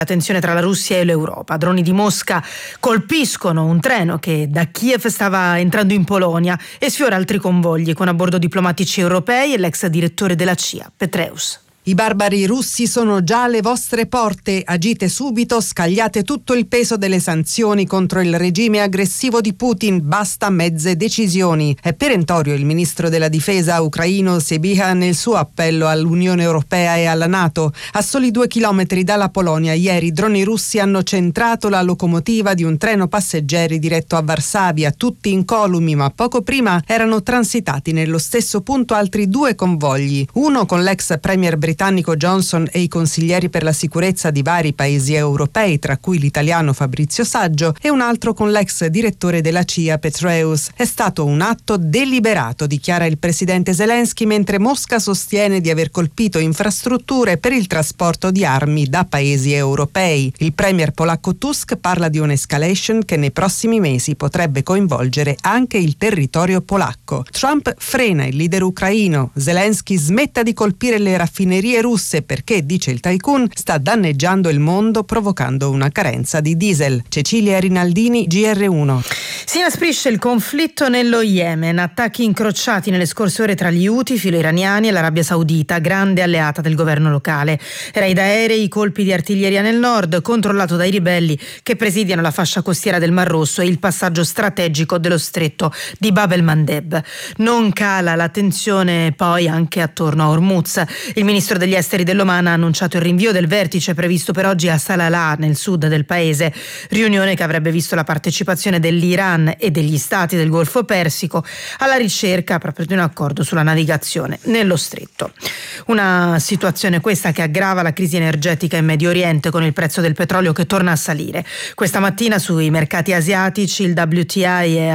La tensione tra la Russia e l'Europa. Droni di Mosca colpiscono un treno che da Kiev stava entrando in Polonia e sfiora altri convogli con a bordo diplomatici europei e l'ex direttore della CIA, Petreus. I barbari russi sono già alle vostre porte, agite subito, scagliate tutto il peso delle sanzioni contro il regime aggressivo di Putin, basta mezze decisioni. È perentorio il ministro della difesa ucraino Sybiha nel suo appello all'Unione Europea e alla NATO. A soli 2 chilometri dalla Polonia ieri droni russi hanno centrato la locomotiva di un treno passeggeri diretto a Varsavia, tutti incolumi, ma poco prima erano transitati nello stesso punto altri 2 convogli, uno con l'ex premier britannico Johnson e i consiglieri per la sicurezza di vari paesi europei, tra cui l'italiano Fabrizio Saggio, e un altro con l'ex direttore della CIA Petreus. È stato un atto deliberato, dichiara il presidente Zelensky, mentre Mosca sostiene di aver colpito infrastrutture per il trasporto di armi da paesi europei. Il premier polacco Tusk parla di un'escalation che nei prossimi mesi potrebbe coinvolgere anche il territorio polacco. Trump frena il leader ucraino. Zelensky smetta di colpire le raffinerie russe perché, dice il tycoon, sta danneggiando il mondo provocando una carenza di diesel. Cecilia Rinaldini, GR1. Si inasprisce il conflitto nello Yemen, attacchi incrociati nelle scorse ore tra gli Houthi, filo-iraniani, e l'Arabia Saudita, grande alleata del governo locale. Raid aerei, colpi di artiglieria nel nord, controllato dai ribelli che presidiano la fascia costiera del Mar Rosso e il passaggio strategico dello stretto di Bab el-Mandeb. Non cala la tensione poi anche attorno a Hormuz. Il ministro degli esteri dell'Oman ha annunciato il rinvio del vertice previsto per oggi a Salalah, nel sud del paese, riunione che avrebbe visto la partecipazione dell'Iran e degli stati del Golfo Persico alla ricerca proprio di un accordo sulla navigazione nello stretto. Una situazione questa che aggrava la crisi energetica in Medio Oriente, con il prezzo del petrolio che torna a salire. Questa mattina sui mercati asiatici il WTI è a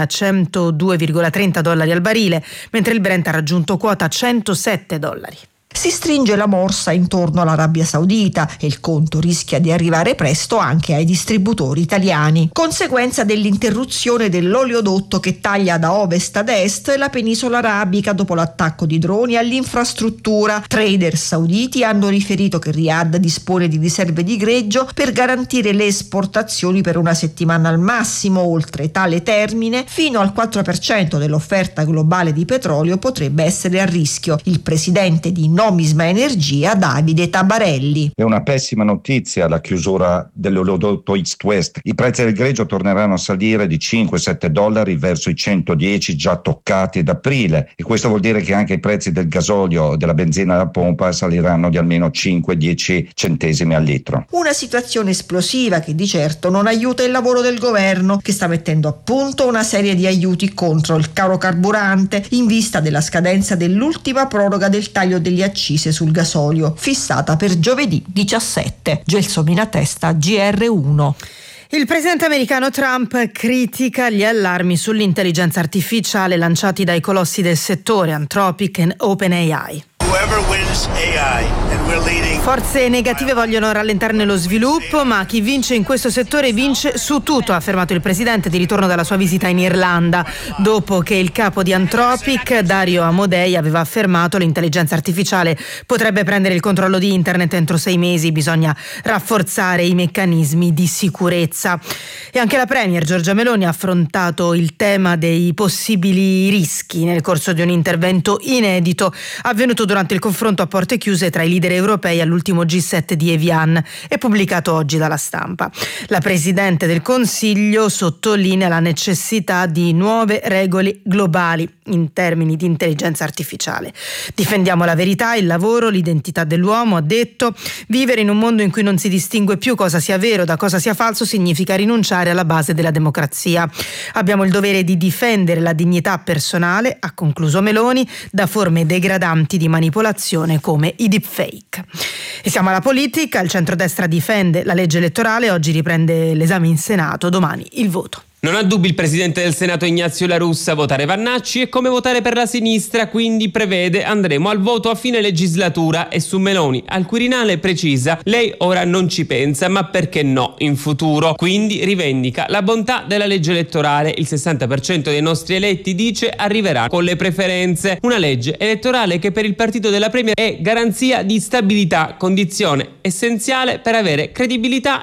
$102,30 al barile, mentre il Brent ha raggiunto quota $107. Si stringe la morsa intorno all'Arabia Saudita e il conto rischia di arrivare presto anche ai distributori italiani, conseguenza dell'interruzione dell'oleodotto che taglia da ovest ad est la penisola arabica dopo l'attacco di droni all'infrastruttura. Trader sauditi hanno riferito che Riyadh dispone di riserve di greggio per garantire le esportazioni per una settimana al massimo. Oltre tale termine, fino al 4% dell'offerta globale di petrolio potrebbe essere a rischio. Il presidente di Nomisma Energia, Davide Tabarelli. È una pessima notizia la chiusura dell'oleodotto East-West. I prezzi del greggio torneranno a salire di $5-7 verso i 110 già toccati ad aprile, e questo vuol dire che anche i prezzi del gasolio e della benzina alla pompa saliranno di almeno 5-10 centesimi al litro. Una situazione esplosiva che di certo non aiuta il lavoro del governo, che sta mettendo a punto una serie di aiuti contro il caro carburante in vista della scadenza dell'ultima proroga del taglio degli accise sul gasolio, fissata per giovedì 17. Gelsomina Testa, GR1. Il presidente americano Trump critica gli allarmi sull'intelligenza artificiale lanciati dai colossi del settore, Anthropic e OpenAI. Forze negative vogliono rallentarne lo sviluppo, ma chi vince in questo settore vince su tutto, ha affermato il presidente di ritorno dalla sua visita in Irlanda, dopo che il capo di Anthropic, Dario Amodei, aveva affermato che l'intelligenza artificiale potrebbe prendere il controllo di internet entro 6 mesi, bisogna rafforzare i meccanismi di sicurezza. E anche la premier Giorgia Meloni ha affrontato il tema dei possibili rischi nel corso di un intervento inedito avvenuto durante il confronto a porte chiuse tra i leader europei all'ultimo G7 di Evian e pubblicato oggi dalla Stampa. La Presidente del Consiglio sottolinea la necessità di nuove regole globali in termini di intelligenza artificiale. Difendiamo la verità, il lavoro, l'identità dell'uomo, ha detto. Vivere in un mondo in cui non si distingue più cosa sia vero da cosa sia falso significa rinunciare alla base della democrazia. Abbiamo il dovere di difendere la dignità personale, ha concluso Meloni, da forme degradanti di manipolazione come i deepfake. E siamo alla politica, il centrodestra difende la legge elettorale, oggi riprende l'esame in Senato, domani il voto. Non ha dubbi il presidente del Senato Ignazio La Russa, votare Vannacci è come votare per la sinistra, quindi prevede andremo al voto a fine legislatura, e su Meloni al Quirinale precisa lei ora non ci pensa, ma perché no in futuro, quindi rivendica la bontà della legge elettorale. Il 60% dei nostri eletti, dice, arriverà con le preferenze, una legge elettorale che per il partito della Premier è garanzia di stabilità, condizione essenziale per avere credibilità